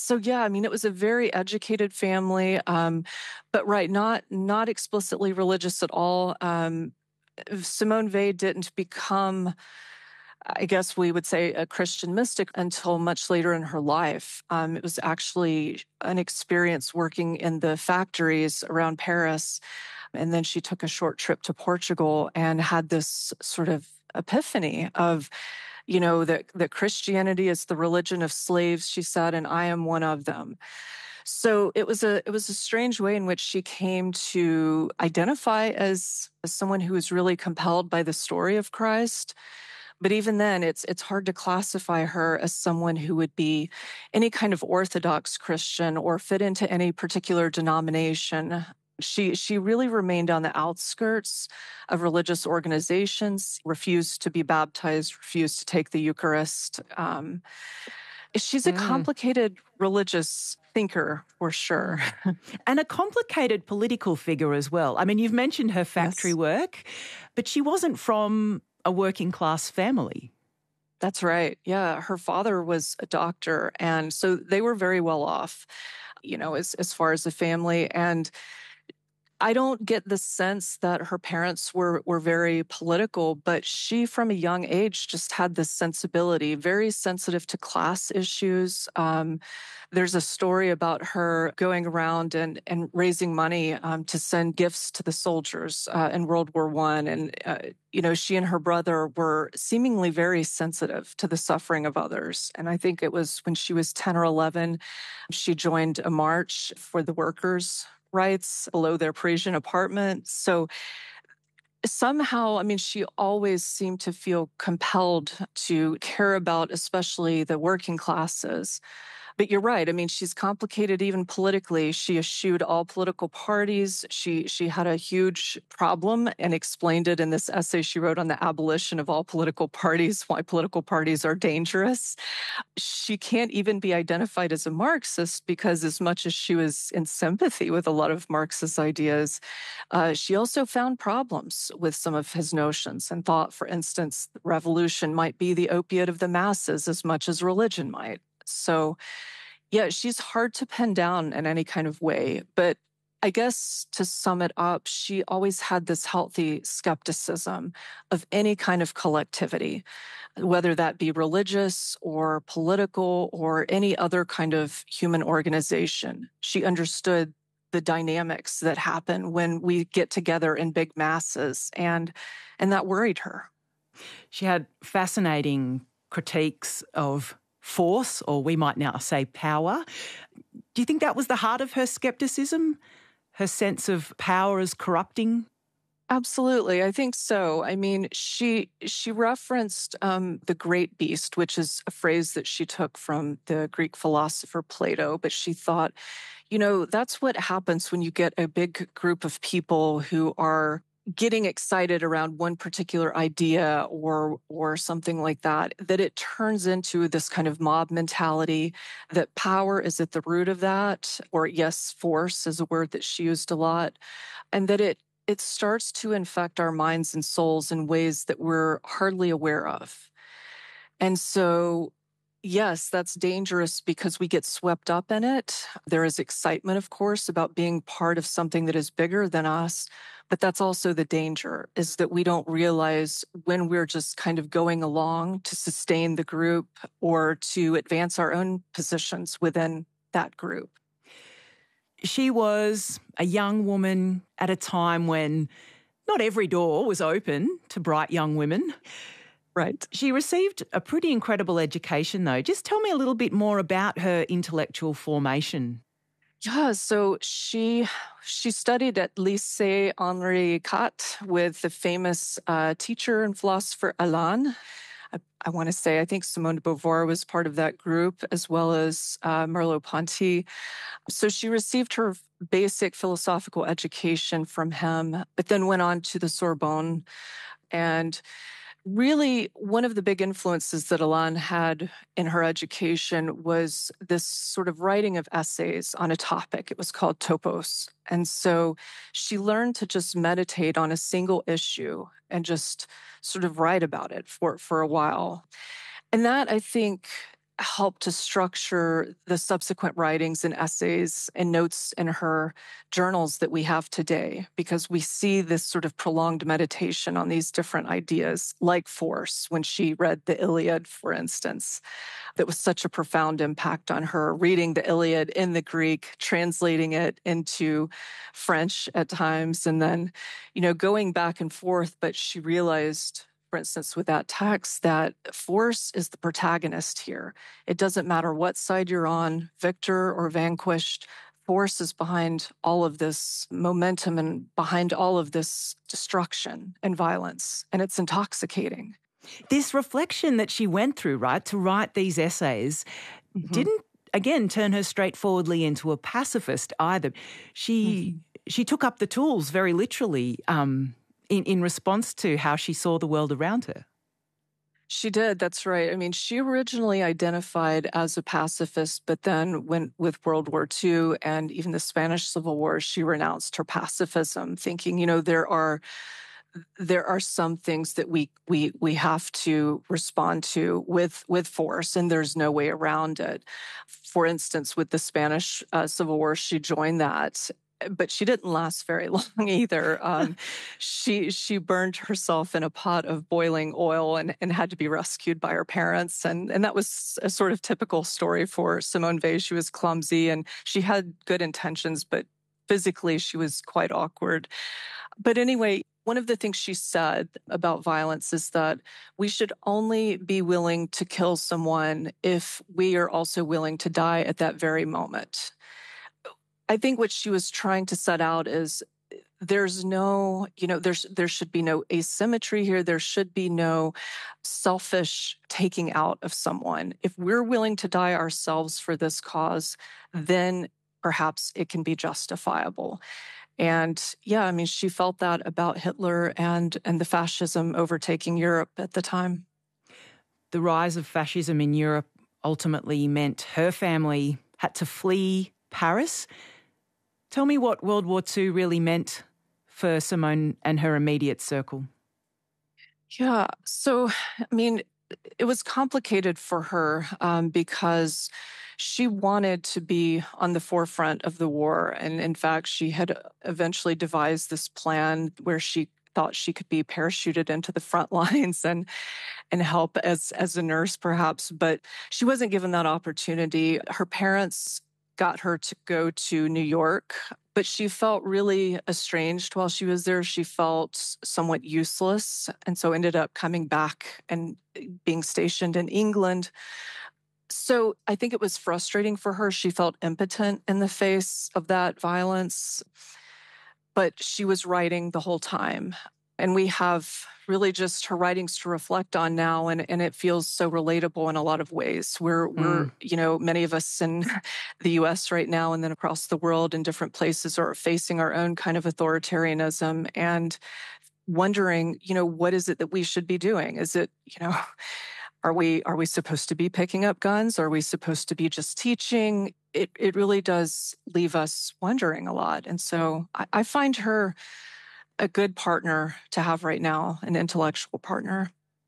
So yeah, I mean, it was a very educated family, but right, not explicitly religious at all. Simone Weil didn't become, I guess we would say, a Christian mystic until much later in her life. It was actually an experience working in the factories around Paris. And then she took a short trip to Portugal and had this sort of epiphany of, that Christianity is the religion of slaves, she said, and I am one of them. So it was a strange way in which she came to identify as someone who was really compelled by the story of Christ. But even then, it's hard to classify her as someone who would be any kind of Orthodox Christian or fit into any particular denomination. She really remained on the outskirts of religious organizations, refused to be baptized, refused to take the Eucharist. She's a Mm. complicated religious thinker, for sure. And a complicated political figure as well. I mean, you've mentioned her factory Yes, work, but she wasn't from a working class family. that's right. Yeah, her father was a doctor, and so they were very well off, as far as the family. And I don't get the sense that her parents were very political, but she, from a young age, just had this sensibility, very sensitive to class issues. There's a story about her going around and raising money to send gifts to the soldiers in World War I. And, she and her brother were seemingly very sensitive to the suffering of others. And I think it was when she was 10 or 11, she joined a march for the workers' rights below their Parisian apartment. So somehow, I mean, she always seemed to feel compelled to care about, especially the working classes. But you're right. I mean, she's complicated even politically. She eschewed all political parties. She had a huge problem and explained it in this essay she wrote on the abolition of all political parties, why political parties are dangerous. She can't even be identified as a Marxist because, as much as she was in sympathy with a lot of Marxist ideas, she also found problems with some of his notions and thought, for instance, revolution might be the opiate of the masses as much as religion might. So, yeah, she's hard to pin down in any kind of way. But I guess to sum it up, she always had this healthy skepticism of any kind of collectivity, whether that be religious or political or any other kind of human organization. She understood the dynamics that happen when we get together in big masses, and that worried her. She had fascinating critiques of force, or we might now say power. Do you think that was the heart of her skepticism? Her sense of power as corrupting? Absolutely, I think so. I mean, she referenced the great beast, which is a phrase that she took from the Greek philosopher Plato. But she thought, that's what happens when you get a big group of people who are getting excited around one particular idea or something like that, that it turns into this kind of mob mentality, that power is at the root of that, or yes, force is a word that she used a lot, and that it starts to infect our minds and souls in ways that we're hardly aware of. And so, yes, that's dangerous because we get swept up in it. There is excitement, of course, about being part of something that is bigger than us. But that's also the danger, is that we don't realize when we're just kind of going along to sustain the group or to advance our own positions within that group. She was a young woman at a time when not every door was open to bright young women. Right. She received a pretty incredible education, though. Just tell me a little bit more about her intellectual formation. Yeah, so she studied at Lycée Henri IV with the famous teacher and philosopher Alain. I want to say, I think Simone de Beauvoir was part of that group, as well as Merleau-Ponty. So she received her basic philosophical education from him, but then went on to the Sorbonne. And really, one of the big influences that Alain had in her education was this sort of writing of essays on a topic. It was called topos. And so she learned to just meditate on a single issue and just sort of write about it for a while. And that, I think, helped to structure the subsequent writings and essays and notes in her journals that we have today, because we see this sort of prolonged meditation on these different ideas, like force, when she read the Iliad, for instance. That was such a profound impact on her, reading the Iliad in the Greek, translating it into French at times, and then, going back and forth. But she realized, for instance, with that text, that force is the protagonist here. It doesn't matter what side you're on, victor or vanquished. Force is behind all of this momentum and behind all of this destruction and violence, and it's intoxicating. This reflection that she went through, right, to write these essays, Mhm. didn't, again, turn her straightforwardly into a pacifist either. She took up the tools very literally in response to how she saw the world around her. She did, that's right. I mean, she originally identified as a pacifist, but then with World War II and even the Spanish Civil War, she renounced her pacifism, thinking, there are some things that we have to respond to with force, and there's no way around it. For instance, with the Spanish Civil War, she joined that, but she didn't last very long either. She burned herself in a pot of boiling oil and had to be rescued by her parents, and that was a sort of typical story for Simone Weil. She was clumsy and she had good intentions, but physically she was quite awkward. But anyway, one of the things she said about violence is that we should only be willing to kill someone if we are also willing to die at that very moment. I think what she was trying to set out is there's no, there should be no asymmetry here. There should be no selfish taking out of someone. If we're willing to die ourselves for this cause, then perhaps it can be justifiable. And yeah, I mean, she felt that about Hitler and the fascism overtaking Europe at the time. The rise of fascism in Europe ultimately meant her family had to flee Paris. Tell me what World War II really meant for Simone and her immediate circle. Yeah. So, I mean, it was complicated for her because she wanted to be on the forefront of the war. And in fact, she had eventually devised this plan where she thought she could be parachuted into the front lines and help as a nurse, perhaps. But she wasn't given that opportunity. Her parents got her to go to New York, but she felt really estranged while she was there. She felt somewhat useless, and so ended up coming back and being stationed in England. So I think it was frustrating for her. She felt impotent in the face of that violence, but she was writing the whole time. And we have really just her writings to reflect on now, and it feels so relatable in a lot of ways. We're many of us in the US right now and then across the world in different places are facing our own kind of authoritarianism and wondering, what is it that we should be doing? Is it, are we supposed to be picking up guns? Are we supposed to be just teaching? It really does leave us wondering a lot. And so I find her a good partner to have right now, an intellectual partner.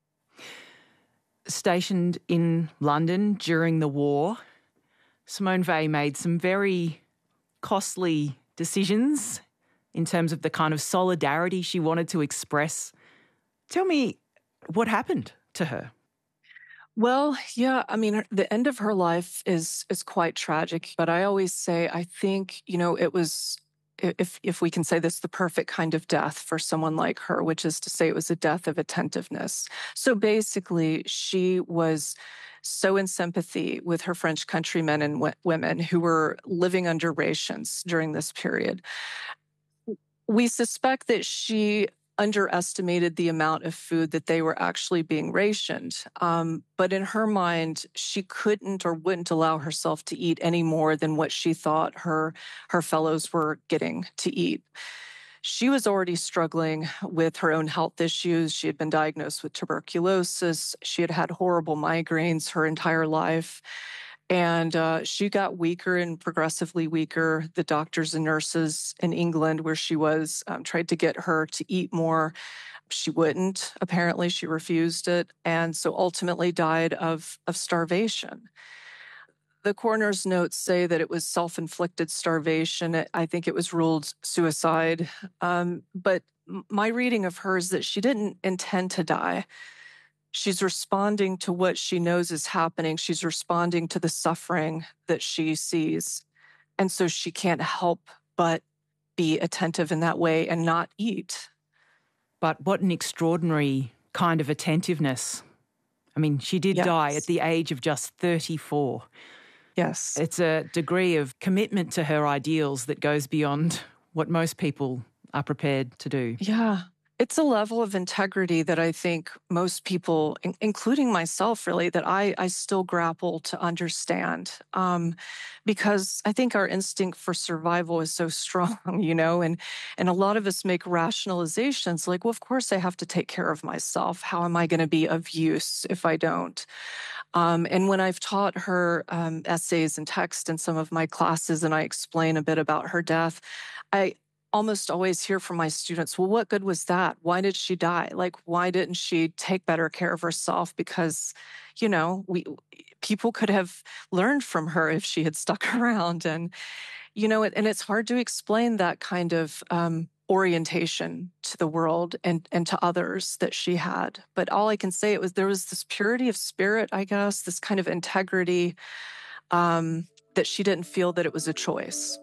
Stationed in London during the war, Simone Weil made some very costly decisions in terms of the kind of solidarity she wanted to express. Tell me what happened to her. Well, yeah, I mean, the end of her life is quite tragic, but I always say I think, it was, if we can say this, the perfect kind of death for someone like her, which is to say it was a death of attentiveness. So basically, she was so in sympathy with her French countrymen and women who were living under rations during this period. We suspect that she underestimated the amount of food that they were actually being rationed. But in her mind, she couldn't or wouldn't allow herself to eat any more than what she thought her fellows were getting to eat. She was already struggling with her own health issues. She had been diagnosed with tuberculosis. She had had horrible migraines her entire life. And she got weaker and progressively weaker. The doctors and nurses in England, where she was, tried to get her to eat more. she wouldn't. Apparently, she refused it, and so ultimately died of starvation. The coroner's notes say that it was self-inflicted starvation. I think it was ruled suicide. But my reading of her is that she didn't intend to die. She's responding to what she knows is happening. She's responding to the suffering that she sees. And so she can't help but be attentive in that way and not eat. But what an extraordinary kind of attentiveness. I mean, she did die at the age of just 34. Yes. It's a degree of commitment to her ideals that goes beyond what most people are prepared to do. Yeah. It's a level of integrity that I think most people, including myself, really, that I still grapple to understand. Because I think our instinct for survival is so strong, and a lot of us make rationalizations like, well, of course I have to take care of myself. How am I going to be of use if I don't? And when I've taught her essays and text in some of my classes and I explain a bit about her death, I almost always hear from my students, well, what good was that? Why did she die? Like, why didn't she take better care of herself? Because, people could have learned from her if she had stuck around. And, and it's hard to explain that kind of orientation to the world and to others that she had. But all I can say there was this purity of spirit, I guess, this kind of integrity that she didn't feel that it was a choice.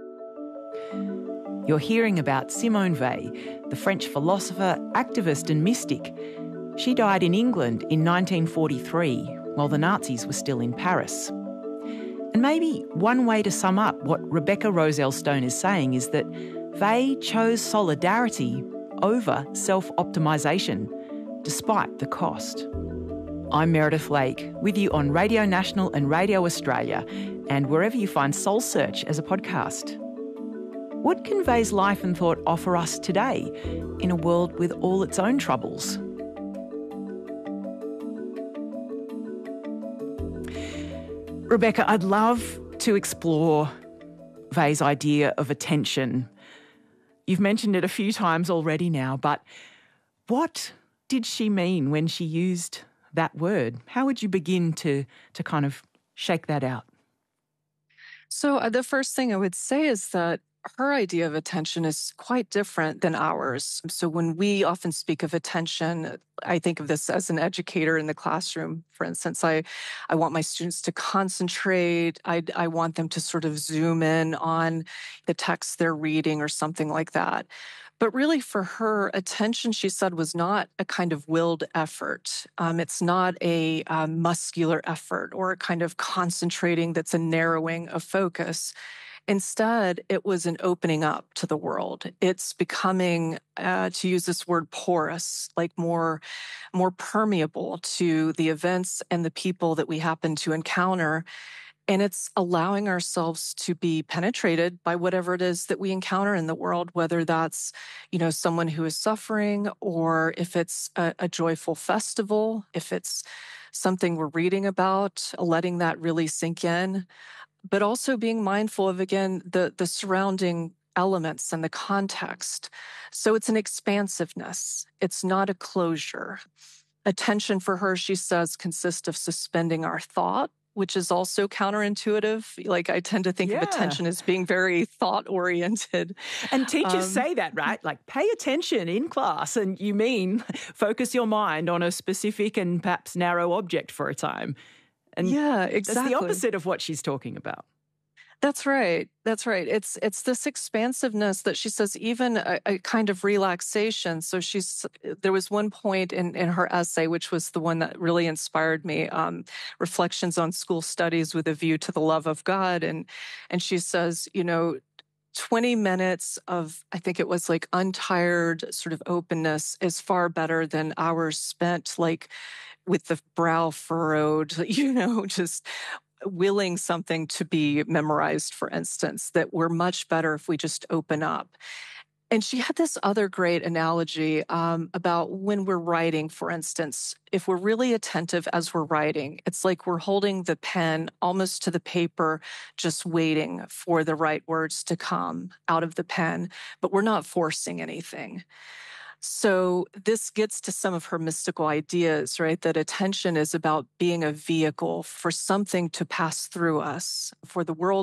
You're hearing about Simone Weil, the French philosopher, activist and mystic. She died in England in 1943 while the Nazis were still in Paris. And maybe one way to sum up what Rebecca Roselle Stone is saying is that Weil chose solidarity over self-optimisation, despite the cost. I'm Meredith Lake, with you on Radio National and Radio Australia, and wherever you find Soul Search as a podcast. What can Weil's life and thought offer us today in a world with all its own troubles? Rebecca, I'd love to explore Weil's idea of attention. You've mentioned it a few times already now, but what did she mean when she used that word? How would you begin to kind of shake that out? So the first thing I would say is that her idea of attention is quite different than ours. So when we often speak of attention, I think of this as an educator in the classroom. For instance, I want my students to concentrate. I want them to sort of zoom in on the text they're reading or something like that. But really for her, attention, she said, was not a kind of willed effort. It's not a muscular effort or a kind of concentrating that's a narrowing of focus. Instead, it was an opening up to the world. It's becoming, to use this word, porous, like more permeable to the events and the people that we happen to encounter. And it's allowing ourselves to be penetrated by whatever it is that we encounter in the world, whether that's, someone who is suffering, or if it's a joyful festival, if it's something we're reading about, letting that really sink in. But also being mindful of, again, the surrounding elements and the context. So it's an expansiveness. It's not a closure. Attention for her, she says, consists of suspending our thought, which is also counterintuitive. Like, I tend to think of attention as being very thought-oriented. And teachers say that, right? Like, pay attention in class, and you mean focus your mind on a specific and perhaps narrow object for a time. And yeah, exactly. That's the opposite of what she's talking about. That's right. That's right. It's this expansiveness that she says, even a kind of relaxation. So there was one point in her essay, which was the one that really inspired me, Reflections on School Studies with a View to the Love of God. And she says, 20 minutes of, I think it was like untired sort of openness is far better than hours spent like with the brow furrowed, just willing something to be memorized, for instance, that we're much better if we just open up. And she had this other great analogy about when we're writing, for instance. If we're really attentive as we're writing, it's like we're holding the pen almost to the paper, just waiting for the right words to come out of the pen, but we're not forcing anything. So this gets to some of her mystical ideas, right? That attention is about being a vehicle for something to pass through us, for the world